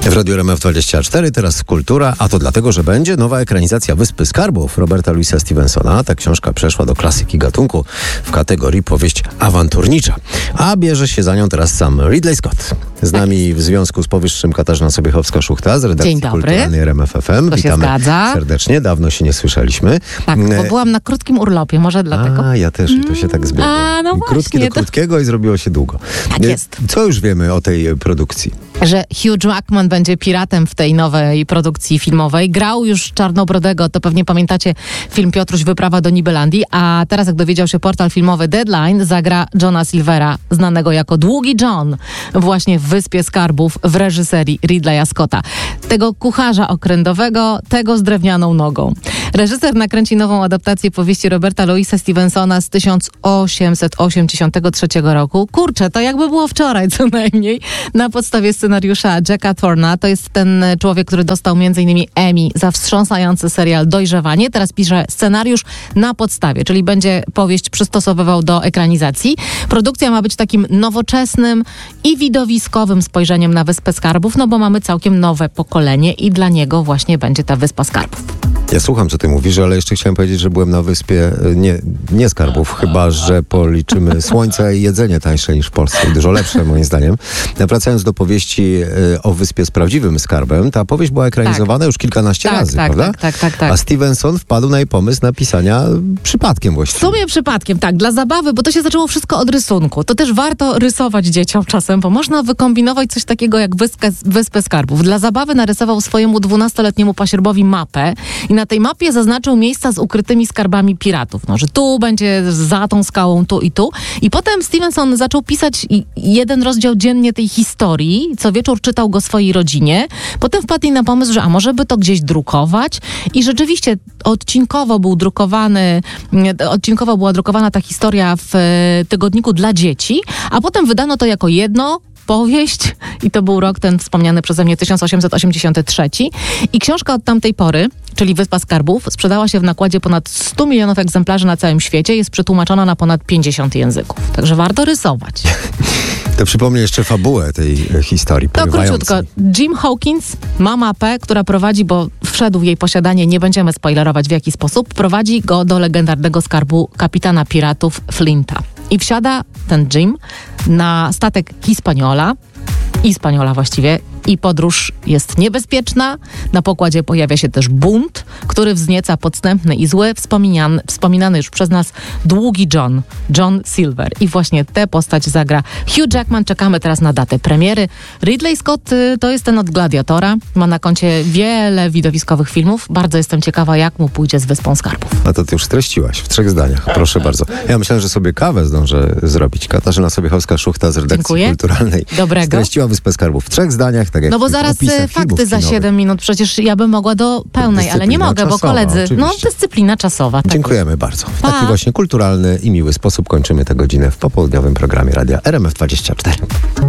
W Radiu RMF24 teraz kultura, a to dlatego, że będzie nowa ekranizacja Wyspy Skarbów Roberta Louisa Stevensona. Ta książka przeszła do klasyki gatunku w kategorii powieść awanturnicza. A bierze się za nią teraz sam Ridley Scott. Z nami w związku z powyższym Katarzyna Sobiechowska-Szuchta z redakcji kulturalnej RMF FM. To Witamy zgadza. serdecznie, dawno się nie słyszeliśmy. Tak, bo byłam na krótkim urlopie, może dlatego. A, ja też i to się tak zbiegło. no Krótkie właśnie, do krótkiego i zrobiło się długo. Tak jest. Co już wiemy o tej produkcji? Że Hugh Jackman będzie piratem w tej nowej produkcji filmowej. Grał już Czarnobrodego, to pewnie pamiętacie film Piotruś Wyprawa do Nibelandii, a teraz jak dowiedział się portal filmowy Deadline, zagra Johna Silvera, znanego jako Długi John, właśnie w Wyspie Skarbów w reżyserii Ridleya Scotta. Tego kucharza okrętowego, tego z drewnianą nogą. Reżyser nakręci nową adaptację powieści Roberta Louisa Stevensona z 1883 roku. Kurczę, to jakby było wczoraj co najmniej. Na podstawie scenariusza Jacka Thorna. To jest ten człowiek, który dostał m.in. Emmy za wstrząsający serial Dojrzewanie. Teraz pisze scenariusz na podstawie, czyli będzie powieść przystosowywał do ekranizacji. Produkcja ma być takim nowoczesnym i widowiskowym spojrzeniem na Wyspę Skarbów, no bo mamy całkiem nowe pokolenie i dla niego właśnie będzie ta Wyspa Skarbów. Ja słucham, co ty mówisz, ale jeszcze chciałem powiedzieć, że byłem na wyspie nie skarbów, chyba że policzymy słońce i jedzenie tańsze niż w Polsce i dużo lepsze moim zdaniem. Wracając do powieści o wyspie z prawdziwym skarbem, ta powieść była ekranizowana już kilkanaście razy, prawda? Tak. A Stevenson wpadł na jej pomysł napisania przypadkiem właściwie. W sumie przypadkiem, tak, dla zabawy, bo to się zaczęło wszystko od rysunku. To też warto rysować dzieciom czasem, bo można wykombinować coś takiego jak Wyspę Skarbów. Dla zabawy narysował swojemu 12-letniemu pasierbowi mapę i na tej mapie zaznaczył miejsca z ukrytymi skarbami piratów. No, że tu będzie za tą skałą, tu i tu. I potem Stevenson zaczął pisać jeden rozdział dziennie tej historii. Co wieczór czytał go swojej rodzinie. Potem wpadli na pomysł, że a może by to gdzieś drukować. I rzeczywiście odcinkowo była drukowana ta historia w tygodniku dla dzieci, a potem wydano to jako jedno powieść i to był rok ten wspomniany przeze mnie 1883 i książka od tamtej pory, czyli Wyspa Skarbów, sprzedała się w nakładzie ponad 100 milionów egzemplarzy na całym świecie, jest przetłumaczona na ponad 50 języków. Także warto rysować. To przypomnę jeszcze fabułę tej historii. To króciutko. Jim Hawkins ma mapę, która prowadzi, bo wszedł w jej posiadanie, nie będziemy spoilerować w jaki sposób, prowadzi go do legendarnego skarbu kapitana piratów Flinta. I wsiada ten Jim na statek Hispaniola właściwie, i podróż jest niebezpieczna. Na pokładzie pojawia się też bunt, który wznieca podstępny i zły, wspominany już przez nas Długi John Silver. I właśnie tę postać zagra Hugh Jackman. Czekamy teraz na datę premiery. Ridley Scott to jest ten od Gladiatora. Ma na koncie wiele widowiskowych filmów. Bardzo jestem ciekawa, jak mu pójdzie z Wyspą Skarbów. A to ty już streściłaś w 3 zdaniach. Proszę bardzo. Ja myślałem, że sobie kawę zdążę zrobić. Katarzyna Sobiechowska-Szuchta z redakcji kulturalnej Dobrego. Streściła Wyspę Skarbów w 3 zdaniach. Tak jak no bo zaraz fakty za 7 minut. Przecież ja bym mogła do pełnej, ale nie mogę, bo koledzy... Oczywiście. No, dyscyplina czasowa. Tak. Dziękujemy bardzo. W taki właśnie kulturalny i miły sposób kończymy tę godzinę w popołudniowym programie Radia RMF24.